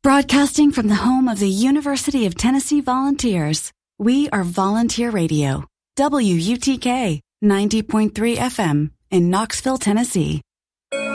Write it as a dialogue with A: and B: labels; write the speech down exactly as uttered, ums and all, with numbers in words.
A: Broadcasting from the home of the University of Tennessee Volunteers, we are Volunteer Radio, W U T K ninety point three F M in Knoxville, Tennessee.